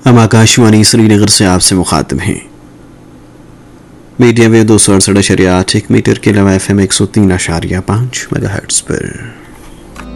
हम आकाशवाणी श्रीनगर से आपसे मुखातिब हैं। मीडिया वेव 268.8 मीटर के अलावा FM 103.5 मेगाहर्ट्ज पर।